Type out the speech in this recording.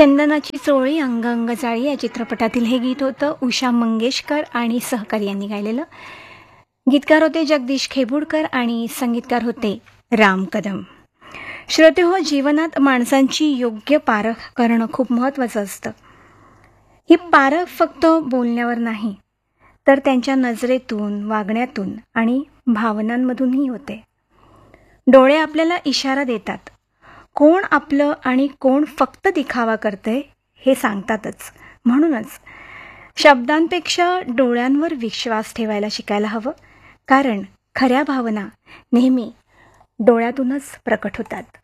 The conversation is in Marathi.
चंदनाची चोळी अंग अंग जाळी या चित्रपटातील हे गीत होतं उषा मंगेशकर आणि सहकारी यांनी गायलेलं. गीतकार होते जगदीश खेबुडकर आणि संगीतकार होते राम कदम. श्रोते हो, जीवनात माणसांची योग्य पारख करणं खूप महत्त्वाचं असतं. ही पारख फक्त बोलण्यावर नाही तर त्यांच्या नजरेतून, वागण्यातून आणि भावनांमधूनही होते. डोळे आपल्याला इशारा देतात. कोण आपलं आणि कोण फक्त दिखावा करतंय हे सांगतातच. म्हणूनच शब्दांपेक्षा डोळ्यांवर विश्वास ठेवायला शिकायला हवं, कारण खऱ्या भावना नेहमी डोळ्यातूनच प्रकट होतात.